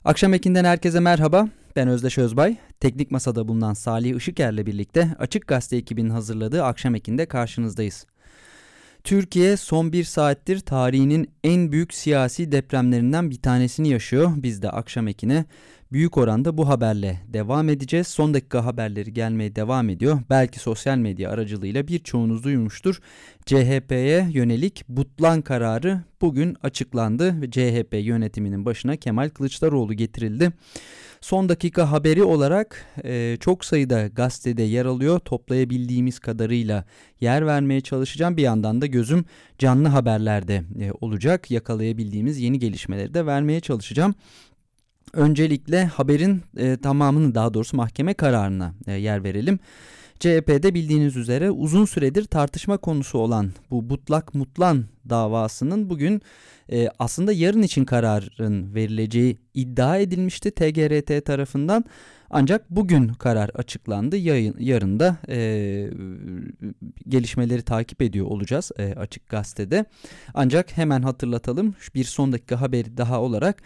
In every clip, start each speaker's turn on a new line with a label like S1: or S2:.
S1: Akşam Eki'nden herkese merhaba. Ben Özdeş Özbay. Teknik Masada bulunan Salih Işıker'le birlikte Açık Gazete ekibinin hazırladığı Akşam Eki'nde karşınızdayız. Türkiye son bir saattir tarihinin en büyük siyasi depremlerinden bir tanesini yaşıyor. Biz de Akşam Eki'ne büyük oranda bu haberle devam edeceğiz. Son dakika haberleri gelmeye devam ediyor. Belki sosyal medya aracılığıyla birçoğunuz duymuştur. CHP'ye yönelik butlan kararı bugün açıklandı ve CHP yönetiminin başına Kemal Kılıçdaroğlu getirildi. Son dakika haberi olarak çok sayıda gazetede yer alıyor. Toplayabildiğimiz kadarıyla yer vermeye çalışacağım. Bir yandan da gözüm canlı haberlerde olacak. Yakalayabildiğimiz yeni gelişmeleri de vermeye çalışacağım. Öncelikle haberin tamamını, daha doğrusu mahkeme kararına yer verelim. CHP'de bildiğiniz üzere uzun süredir tartışma konusu olan bu Butlak Mutlan davasının bugün aslında yarın için kararın verileceği iddia edilmişti TGRT tarafından. Ancak bugün karar açıklandı. Yarın da gelişmeleri takip ediyor olacağız Açık Gazete'de. Ancak hemen hatırlatalım, bir son dakika haberi daha olarak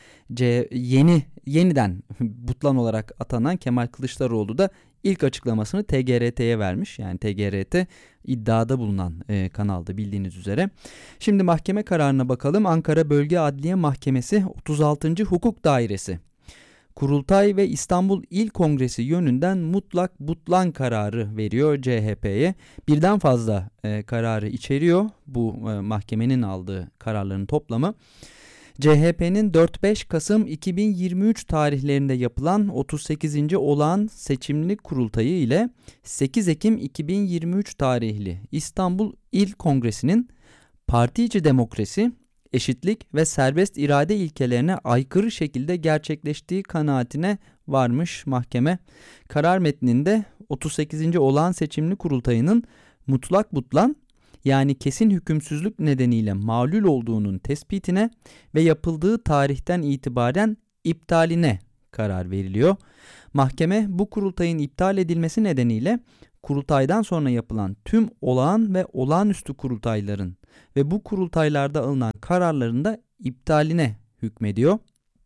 S1: yeniden Butlan olarak atanan Kemal Kılıçdaroğlu da ilk açıklamasını TGRT'ye vermiş. Yani TGRT iddiada bulunan kanalda, bildiğiniz üzere. Şimdi mahkeme kararına bakalım. Ankara Bölge Adliye Mahkemesi 36. Hukuk Dairesi Kurultay ve İstanbul İl Kongresi yönünden mutlak butlan kararı veriyor CHP'ye. Birden fazla kararı içeriyor bu mahkemenin aldığı kararların toplamı. CHP'nin 4-5 Kasım 2023 tarihlerinde yapılan 38. olağan seçimli kurultayı ile 8 Ekim 2023 tarihli İstanbul İl Kongresi'nin parti içi demokrasi, eşitlik ve serbest irade ilkelerine aykırı şekilde gerçekleştiği kanaatine varmış mahkeme. Karar metninde 38. olağan seçimli kurultayının mutlak butlan, yani kesin hükümsüzlük nedeniyle mağlul olduğunun tespitine ve yapıldığı tarihten itibaren iptaline karar veriliyor. Mahkeme bu kurultayın iptal edilmesi nedeniyle kurultaydan sonra yapılan tüm olağan ve olağanüstü kurultayların ve bu kurultaylarda alınan kararların da iptaline hükmediyor.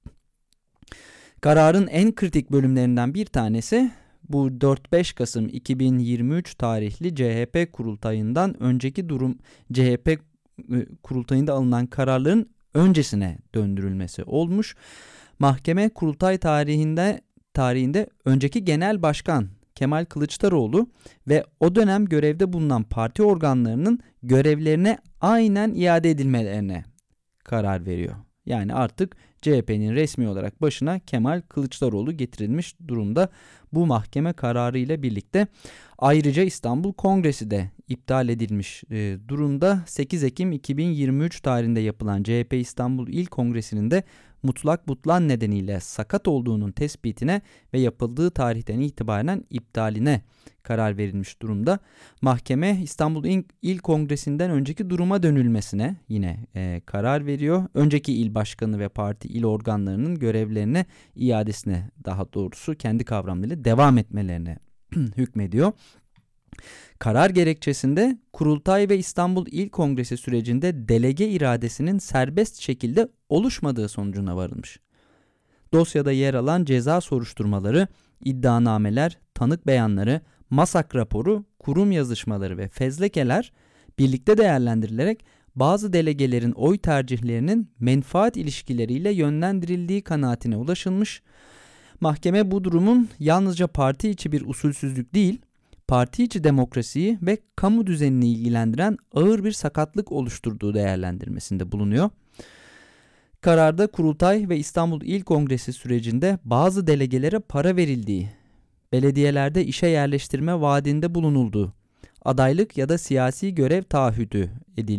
S1: Kararın en kritik bölümlerinden bir tanesi bu 4-5 Kasım 2023 tarihli CHP kurultayından önceki durum, CHP kurultayında alınan kararların öncesine döndürülmesi olmuş. Mahkeme kurultay tarihinde önceki genel başkan Kemal Kılıçdaroğlu ve o dönem görevde bulunan parti organlarının görevlerine aynen iade edilmelerine karar veriyor. Yani artık CHP'nin resmi olarak başına Kemal Kılıçdaroğlu getirilmiş durumda bu mahkeme kararı ile birlikte. Ayrıca İstanbul Kongresi de iptal edilmiş durumda. 8 Ekim 2023 tarihinde yapılan CHP İstanbul İl Kongresi'nin de mutlak butlan nedeniyle sakat olduğunun tespitine ve yapıldığı tarihten itibaren iptaline karar verilmiş durumda. Mahkeme İstanbul İl Kongresi'nden önceki duruma dönülmesine yine karar veriyor. Önceki il başkanı ve parti il organlarının görevlerine iadesine, daha doğrusu kendi kavramlarıyla devam etmelerine hükmediyor. Karar gerekçesinde kurultay ve İstanbul İl Kongresi sürecinde delege iradesinin serbest şekilde oluşmadığı sonucuna varılmış. Dosyada yer alan ceza soruşturmaları, iddianameler, tanık beyanları, MASAK raporu, kurum yazışmaları ve fezlekeler birlikte değerlendirilerek bazı delegelerin oy tercihlerinin menfaat ilişkileriyle yönlendirildiği kanaatine ulaşılmış. Mahkeme bu durumun yalnızca parti içi bir usulsüzlük değil, parti içi demokrasiyi ve kamu düzenini ilgilendiren ağır bir sakatlık oluşturduğu değerlendirmesinde bulunuyor. Kararda kurultay ve İstanbul İl Kongresi sürecinde bazı delegelere para verildiği, belediyelerde işe yerleştirme vaadinde bulunulduğu, adaylık ya da siyasi görev taahhüt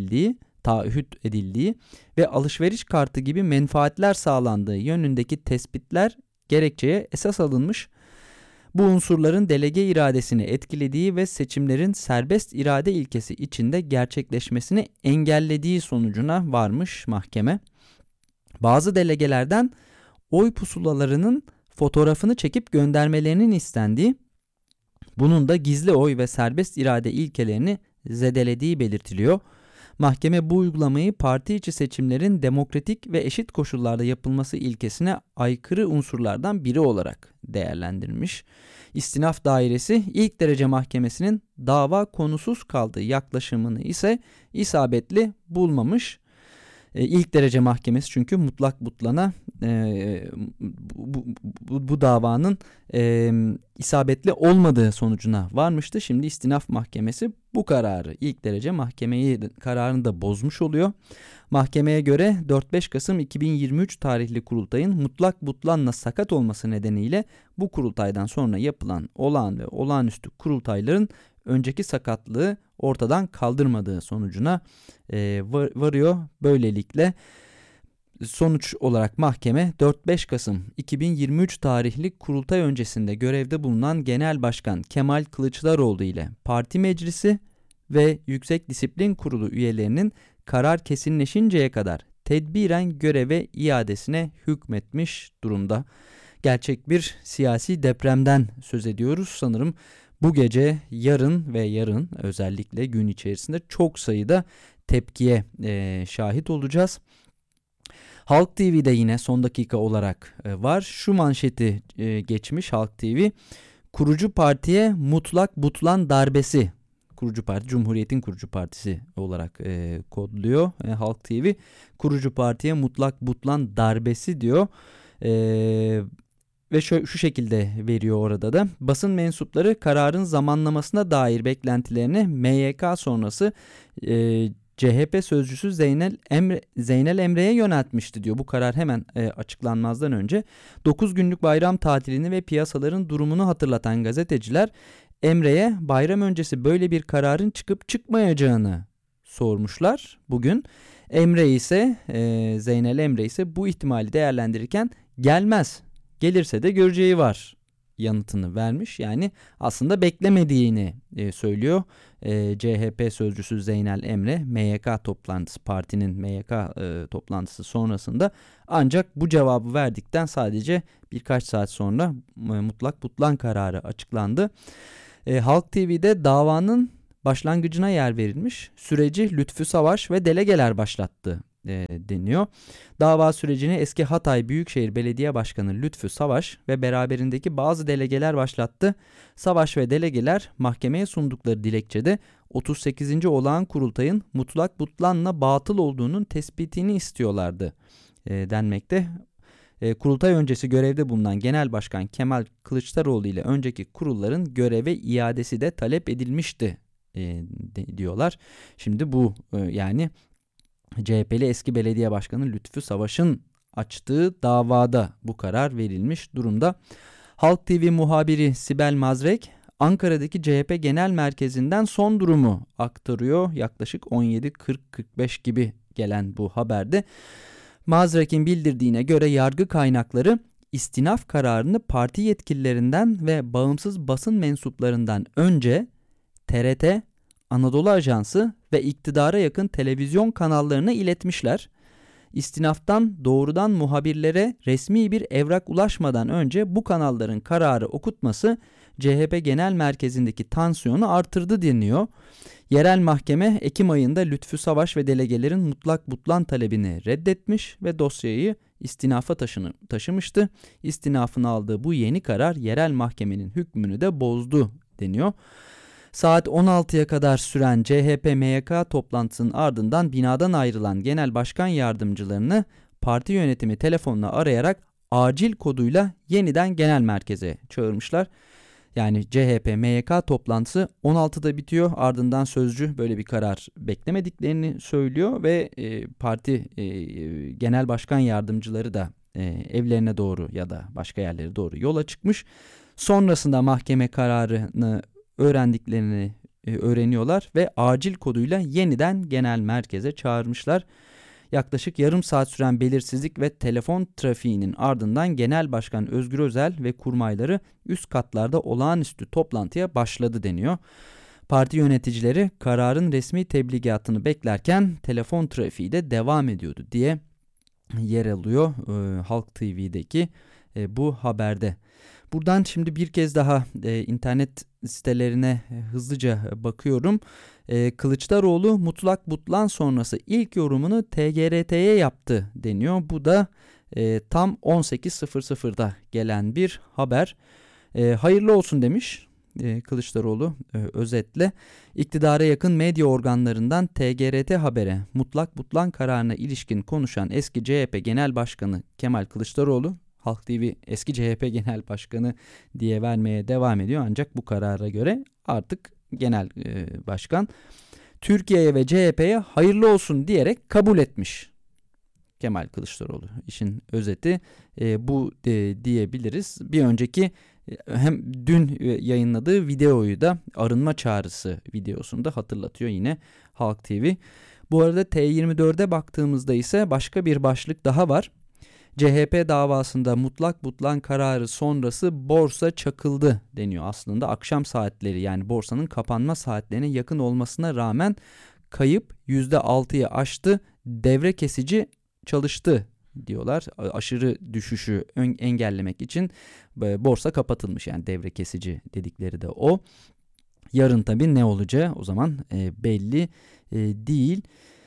S1: edildiği ve alışveriş kartı gibi menfaatler sağlandığı yönündeki tespitler gerekçeye esas alınmış. Bu unsurların delege iradesini etkilediği ve seçimlerin serbest irade ilkesi içinde gerçekleşmesini engellediği sonucuna varmış mahkeme. Bazı delegelerden oy pusulalarının fotoğrafını çekip göndermelerinin istendiği, bunun da gizli oy ve serbest irade ilkelerini zedelediği belirtiliyor. Mahkeme bu uygulamayı parti içi seçimlerin demokratik ve eşit koşullarda yapılması ilkesine aykırı unsurlardan biri olarak değerlendirmiş. İstinaf Dairesi ilk derece mahkemesinin dava konusuz kaldığı yaklaşımını ise isabetli bulmamış. İlk derece mahkemesi çünkü mutlak butlana bu davanın isabetli olmadığı sonucuna varmıştı. Şimdi istinaf mahkemesi bu kararı, ilk derece mahkemeyi kararını da bozmuş oluyor. Mahkemeye göre 4-5 Kasım 2023 tarihli kurultayın mutlak butlanla sakat olması nedeniyle bu kurultaydan sonra yapılan olağan ve olağanüstü kurultayların önceki sakatlığı ortadan kaldırmadığı sonucuna varıyor. Böylelikle sonuç olarak mahkeme 4-5 Kasım 2023 tarihli kurultay öncesinde görevde bulunan Genel Başkan Kemal Kılıçdaroğlu ile Parti Meclisi ve Yüksek Disiplin Kurulu üyelerinin karar kesinleşinceye kadar tedbiren göreve iadesine hükmetmiş durumda. Gerçek bir siyasi depremden söz ediyoruz. Sanırım bu gece, yarın özellikle gün içerisinde çok sayıda tepkiye şahit olacağız. Halk TV'de yine son dakika olarak var. Şu manşeti geçmiş Halk TV. Kurucu partiye mutlak butlan darbesi. Kurucu parti Cumhuriyet'in kurucu partisi olarak kodluyor Halk TV. Kurucu partiye mutlak butlan darbesi diyor. Ve şu şekilde veriyor orada da. Basın mensupları kararın zamanlamasına dair beklentilerini MYK sonrası CHP sözcüsü Zeynel Emre'ye yöneltmişti diyor. Bu karar hemen açıklanmazdan önce 9 günlük bayram tatilini ve piyasaların durumunu hatırlatan gazeteciler Emre'ye bayram öncesi böyle bir kararın çıkıp çıkmayacağını sormuşlar bugün. Zeynel Emre ise bu ihtimali değerlendirirken gelmez. Gelirse de göreceği var yanıtını vermiş. Yani aslında beklemediğini söylüyor. CHP sözcüsü Zeynel Emre MYK toplantısı, partinin MYK toplantısı sonrasında, ancak bu cevabı verdikten sadece birkaç saat sonra mutlak butlan kararı açıklandı. Halk TV'de davanın başlangıcına yer verilmiş. Süreci Lütfü Savaş ve delegeler başlattı deniyor. Dava sürecini eski Hatay Büyükşehir Belediye Başkanı Lütfü Savaş ve beraberindeki bazı delegeler başlattı. Savaş ve delegeler mahkemeye sundukları dilekçede 38. olağan kurultayın mutlak butlanla batıl olduğunun tespitini istiyorlardı denmekte. Kurultay öncesi görevde bulunan Genel Başkan Kemal Kılıçdaroğlu ile önceki kurulların göreve iadesi de talep edilmişti diyorlar. Şimdi bu yani CHP'li eski belediye başkanı Lütfü Savaş'ın açtığı davada bu karar verilmiş durumda. Halk TV muhabiri Sibel Mazrek Ankara'daki CHP Genel Merkezi'nden son durumu aktarıyor. Yaklaşık 17.40-45 gibi gelen bu haberde. Mazrek'in bildirdiğine göre yargı kaynakları istinaf kararını parti yetkililerinden ve bağımsız basın mensuplarından önce TRT, Anadolu Ajansı ve iktidara yakın televizyon kanallarına iletmişler. İstinaftan doğrudan muhabirlere resmi bir evrak ulaşmadan önce bu kanalların kararı okutması CHP Genel Merkezi'ndeki tansiyonu artırdı deniyor. Yerel mahkeme Ekim ayında Lütfü Savaş ve delegelerin mutlak butlan talebini reddetmiş ve dosyayı istinafa taşımıştı. İstinafın aldığı bu yeni karar yerel mahkemenin hükmünü de bozdu deniyor. Saat 16'ya kadar süren CHP-MYK toplantısının ardından binadan ayrılan genel başkan yardımcılarını parti yönetimi telefonla arayarak acil koduyla yeniden genel merkeze çağırmışlar. Yani CHP-MYK toplantısı 16'da bitiyor. Ardından sözcü böyle bir karar beklemediklerini söylüyor ve parti genel başkan yardımcıları da evlerine doğru ya da başka yerlere doğru yola çıkmış. Sonrasında mahkeme kararını öğrendiklerini öğreniyorlar ve acil koduyla yeniden genel merkeze çağırmışlar. Yaklaşık yarım saat süren belirsizlik ve telefon trafiğinin ardından Genel Başkan Özgür Özel ve kurmayları üst katlarda olağanüstü toplantıya başladı deniyor. Parti yöneticileri kararın resmi tebligatını beklerken telefon trafiği de devam ediyordu diye yer alıyor Halk TV'deki bu haberde. Buradan şimdi bir kez daha internet sitelerine hızlıca bakıyorum. Kılıçdaroğlu mutlak butlan sonrası ilk yorumunu TGRT'ye yaptı deniyor. Bu da tam 18.00'da gelen bir haber. Hayırlı olsun demiş Kılıçdaroğlu özetle. İktidara yakın medya organlarından TGRT Haber'e mutlak butlan kararına ilişkin konuşan eski CHP Genel Başkanı Kemal Kılıçdaroğlu, Halk TV eski CHP Genel Başkanı diye vermeye devam ediyor ancak bu karara göre artık Genel Başkan, Türkiye'ye ve CHP'ye hayırlı olsun diyerek kabul etmiş Kemal Kılıçdaroğlu. İşin özeti bu diyebiliriz. Bir önceki hem dün yayınladığı videoyu da arınma çağrısı videosunda hatırlatıyor yine Halk TV. Bu arada T24'e baktığımızda ise başka bir başlık daha var. CHP davasında mutlak butlan kararı sonrası borsa çakıldı deniyor. Aslında akşam saatleri, yani borsanın kapanma saatlerine yakın olmasına rağmen kayıp %6'yı aştı. Devre kesici çalıştı diyorlar. Aşırı düşüşü engellemek için borsa kapatılmış, yani devre kesici dedikleri de o. Yarın tabii ne olacağı o zaman belli değil.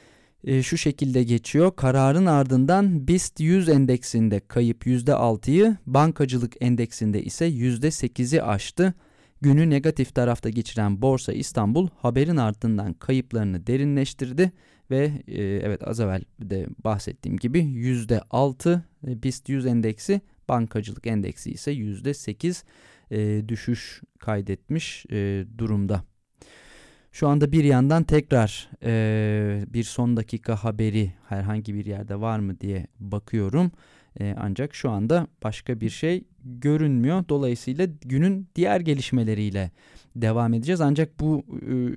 S1: Şu şekilde geçiyor. Kararın ardından BIST 100 endeksinde kayıp %6'yı, bankacılık endeksinde ise %8'i aştı. Günü negatif tarafta geçiren Borsa İstanbul haberin ardından kayıplarını derinleştirdi ve evet, az evvel de bahsettiğim gibi %6 BIST 100 endeksi, bankacılık endeksi ise %8 düşüş kaydetmiş durumda. Şu anda bir yandan tekrar bir son dakika haberi herhangi bir yerde var mı diye bakıyorum. Ancak şu anda başka bir şey görünmüyor. Dolayısıyla günün diğer gelişmeleriyle devam edeceğiz. Ancak bu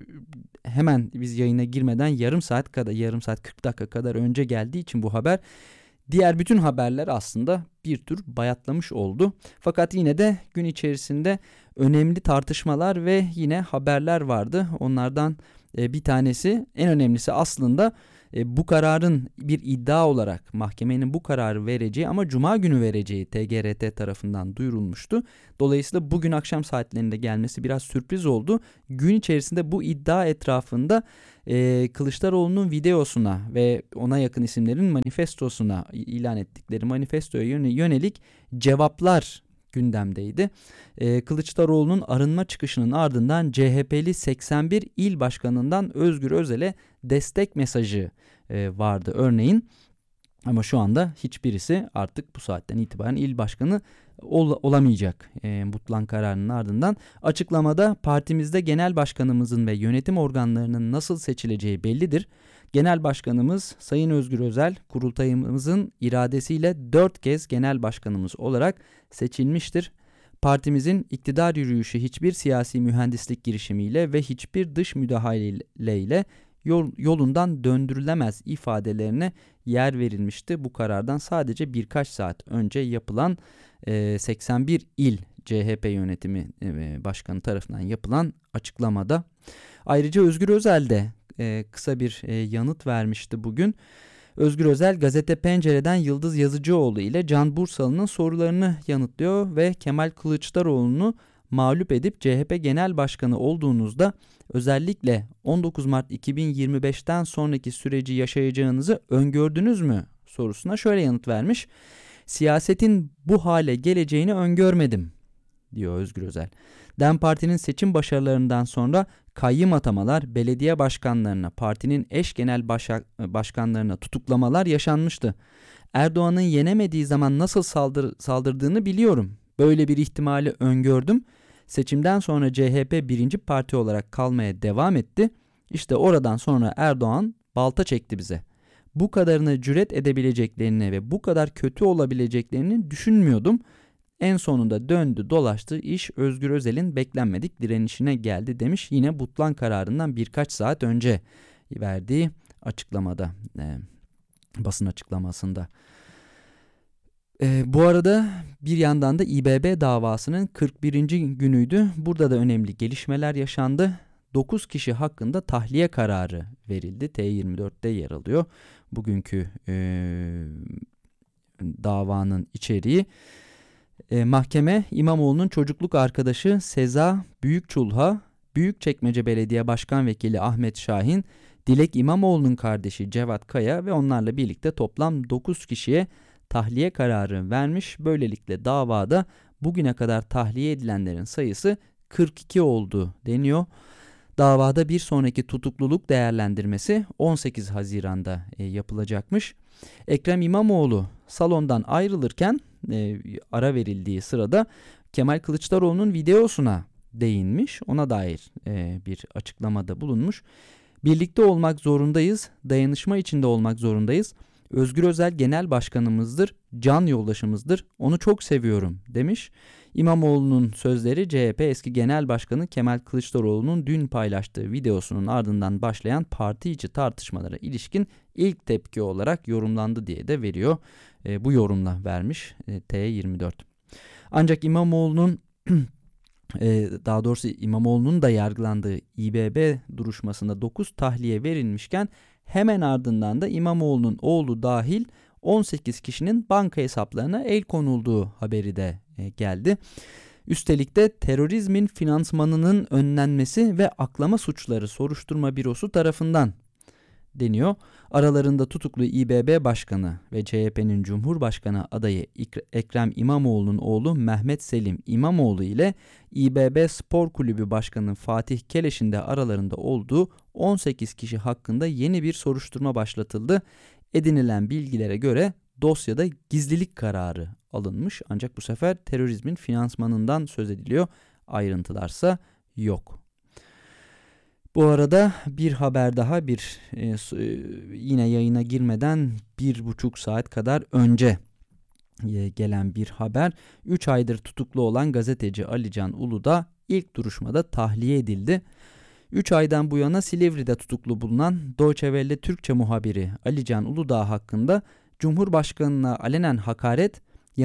S1: hemen biz yayına girmeden yarım saat 40 dakika kadar önce geldiği için bu haber, diğer bütün haberler aslında bir tür bayatlamış oldu. Fakat yine de gün içerisinde önemli tartışmalar ve yine haberler vardı. Onlardan bir tanesi, en önemlisi aslında bu kararın bir iddia olarak mahkemenin bu kararı vereceği ama Cuma günü vereceği TGRT tarafından duyurulmuştu. Dolayısıyla bugün akşam saatlerinde gelmesi biraz sürpriz oldu. Gün içerisinde bu iddia etrafında Kılıçdaroğlu'nun videosuna ve ona yakın isimlerin manifestosuna, ilan ettikleri manifestoya yönelik cevaplar gündemdeydi. Kılıçdaroğlu'nun arınma çıkışının ardından CHP'li 81 il başkanından Özgür Özel'e destek mesajı vardı örneğin. Ama şu anda hiçbirisi artık bu saatten itibaren il başkanı olamayacak butlan kararının ardından. Açıklamada partimizde genel başkanımızın ve yönetim organlarının nasıl seçileceği bellidir. Genel başkanımız Sayın Özgür Özel, kurultayımızın iradesiyle 4 kez genel başkanımız olarak seçilmiştir. Partimizin iktidar yürüyüşü hiçbir siyasi mühendislik girişimiyle ve hiçbir dış müdahaleyle yolundan döndürülemez ifadelerine yer verilmişti. Bu karardan sadece birkaç saat önce yapılan 81 il CHP yönetimi başkanı tarafından yapılan açıklamada. Ayrıca Özgür Özel de kısa bir yanıt vermişti bugün. Özgür Özel, Gazete Pencere'den Yıldız Yazıcıoğlu ile Can Bursalı'nın sorularını yanıtlıyor ve Kemal Kılıçdaroğlu'nu mağlup edip CHP Genel Başkanı olduğunuzda özellikle 19 Mart 2025'ten sonraki süreci yaşayacağınızı öngördünüz mü sorusuna şöyle yanıt vermiş. Siyasetin bu hale geleceğini öngörmedim diyor Özgür Özel. DEM Parti'nin seçim başarılarından sonra kayyım atamalar, belediye başkanlarına, partinin eş genel başkanlarına tutuklamalar yaşanmıştı. Erdoğan'ın yenemediği zaman nasıl saldırdığını biliyorum. Böyle bir ihtimali öngördüm. Seçimden sonra CHP birinci parti olarak kalmaya devam etti. İşte oradan sonra Erdoğan balta çekti bize. Bu kadarını cüret edebileceklerini ve bu kadar kötü olabileceklerini düşünmüyordum. En sonunda döndü dolaştı, iş Özgür Özel'in beklenmedik direnişine geldi demiş. Yine butlan kararından birkaç saat önce verdiği açıklamada, basın açıklamasında. Bu arada bir yandan da İBB davasının 41. günüydü. Burada da önemli gelişmeler yaşandı. 9 kişi hakkında tahliye kararı verildi. T24'te yer alıyor bugünkü davanın içeriği. Mahkeme İmamoğlu'nun çocukluk arkadaşı Seza Büyükçulha, Büyükçekmece Belediye Başkan Vekili Ahmet Şahin, Dilek İmamoğlu'nun kardeşi Cevat Kaya ve onlarla birlikte toplam 9 kişiye tahliye kararı vermiş. Böylelikle davada bugüne kadar tahliye edilenlerin sayısı 42 oldu deniyor. Davada bir sonraki tutukluluk değerlendirmesi 18 Haziran'da yapılacakmış. Ekrem İmamoğlu salondan ayrılırken ara verildiği sırada Kemal Kılıçdaroğlu'nun videosuna değinmiş. Ona dair bir açıklamada bulunmuş. Birlikte olmak zorundayız, dayanışma içinde olmak zorundayız. Özgür Özel genel başkanımızdır, can yoldaşımızdır, onu çok seviyorum demiş. İmamoğlu'nun sözleri CHP eski genel başkanı Kemal Kılıçdaroğlu'nun dün paylaştığı videosunun ardından başlayan parti içi tartışmalara ilişkin ilk tepki olarak yorumlandı diye de veriyor. Bu yorumla vermiş T24. Ancak İmamoğlu'nun daha doğrusu İmamoğlu'nun da yargılandığı İBB duruşmasında 9 tahliye verilmişken hemen ardından da İmamoğlu'nun oğlu dahil 18 kişinin banka hesaplarına el konulduğu haberi de geldi. Üstelik de terörizmin finansmanının önlenmesi ve aklama suçları soruşturma bürosu tarafından deniyor. Aralarında tutuklu İBB Başkanı ve CHP'nin Cumhurbaşkanı adayı Ekrem İmamoğlu'nun oğlu Mehmet Selim İmamoğlu ile İBB Spor Kulübü Başkanı Fatih Keleş'in de aralarında olduğu 18 kişi hakkında yeni bir soruşturma başlatıldı. Edinilen bilgilere göre dosyada gizlilik kararı alınmış, ancak bu sefer terörizmin finansmanından söz ediliyor. Ayrıntılarsa yok. Bu arada bir haber daha, yine yayına girmeden 1,5 saat kadar önce gelen bir haber. 3 aydır tutuklu olan gazeteci Alican Uludağ ilk duruşmada tahliye edildi. 3 aydan bu yana Silivri'de tutuklu bulunan Deutsche Welle Türkçe muhabiri Alican Uludağ hakkında Cumhurbaşkanına alenen hakaret,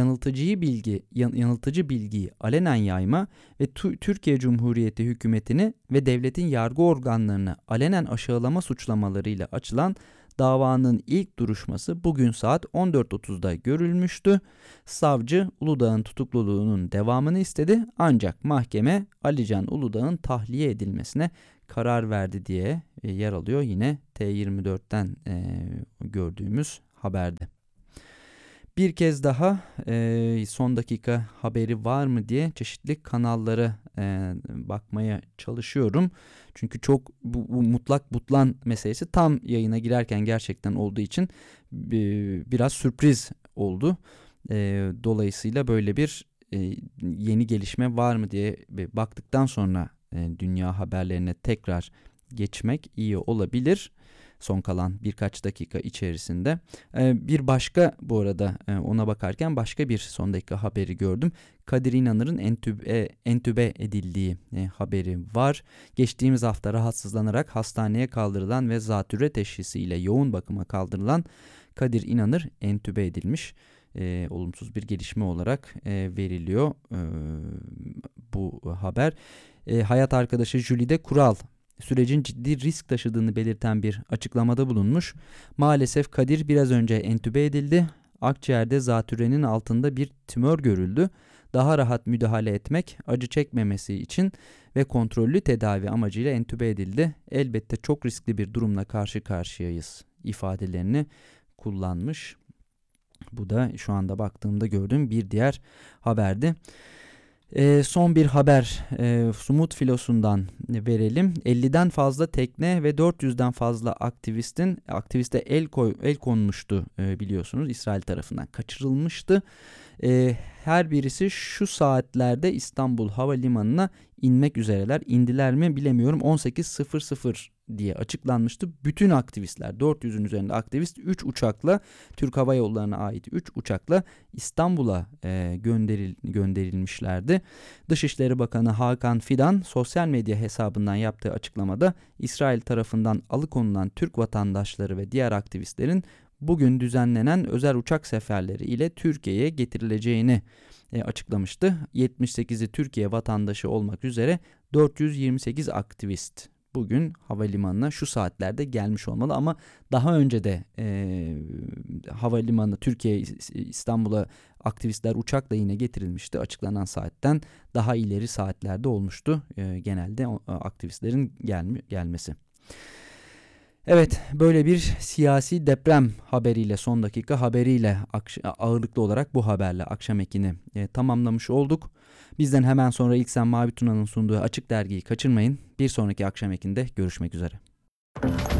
S1: yanıltıcı bilgiyi alenen yayma ve Türkiye Cumhuriyeti hükümetini ve devletin yargı organlarını alenen aşağılama suçlamalarıyla açılan davanın ilk duruşması bugün saat 14.30'da görülmüştü. Savcı Uludağ'ın tutukluluğunun devamını istedi, ancak mahkeme Alican Uludağ'ın tahliye edilmesine karar verdi diye yer alıyor yine T24'ten gördüğümüz haberde. Bir kez daha son dakika haberi var mı diye çeşitli kanallara bakmaya çalışıyorum. Çünkü çok bu mutlak butlan meselesi tam yayına girerken gerçekten olduğu için biraz sürpriz oldu. Dolayısıyla böyle bir yeni gelişme var mı diye baktıktan sonra dünya haberlerine tekrar geçmek iyi olabilir. Son kalan birkaç dakika içerisinde. Bir başka, bu arada ona bakarken başka bir son dakika haberi gördüm. Kadir İnanır'ın entübe edildiği haberi var. Geçtiğimiz hafta rahatsızlanarak hastaneye kaldırılan ve zatürre teşhisiyle yoğun bakıma kaldırılan Kadir İnanır entübe edilmiş. Olumsuz bir gelişme olarak veriliyor bu haber. Hayat arkadaşı Jülide Kural sürecin ciddi risk taşıdığını belirten bir açıklamada bulunmuş. Maalesef Kadir biraz önce entübe edildi. Akciğerde zatürrenin altında bir tümör görüldü. Daha rahat müdahale etmek, acı çekmemesi için ve kontrollü tedavi amacıyla entübe edildi. Elbette çok riskli bir durumla karşı karşıyayız ifadelerini kullanmış. Bu da şu anda baktığımda gördüğüm bir diğer haberdi. Son bir haber Sumut filosundan verelim. 50'den fazla tekne ve 400'den fazla aktiviste el konmuştu biliyorsunuz. İsrail tarafından kaçırılmıştı. Her birisi şu saatlerde İstanbul Havalimanı'na inmek üzereler. İndiler mi bilemiyorum. 18.00 diye açıklanmıştı. Bütün aktivistler, 400'ün üzerinde aktivist 3 uçakla, Türk Hava Yolları'na ait 3 uçakla İstanbul'a gönderilmişlerdi. Dışişleri Bakanı Hakan Fidan sosyal medya hesabından yaptığı açıklamada İsrail tarafından alıkonulan Türk vatandaşları ve diğer aktivistlerin bugün düzenlenen özel uçak seferleri ile Türkiye'ye getirileceğini açıklamıştı. 78'i Türkiye vatandaşı olmak üzere 428 aktivist bugün havalimanına şu saatlerde gelmiş olmalı ama daha önce de havalimanı Türkiye İstanbul'a aktivistler uçakla yine getirilmişti. Açıklanan saatten daha ileri saatlerde olmuştu genelde aktivistlerin gelmesi. Evet, böyle bir siyasi deprem haberiyle, son dakika haberiyle ağırlıklı olarak bu haberle akşam ekini tamamlamış olduk. Bizden hemen sonra İlksen Mavi Tuna'nın sunduğu Açık Dergi'yi kaçırmayın. Bir sonraki akşam ekinde görüşmek üzere.